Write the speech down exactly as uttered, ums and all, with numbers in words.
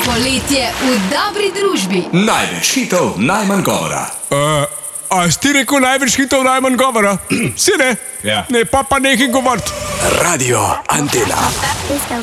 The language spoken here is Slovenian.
Poletje v dobri družbi. Največ hitov, najmanj govora. Uh, a si ti rekel največ hitov, najmanj govora? Si ne? Ja. Ne, pa pa nekaj govoriti. Radio Antena.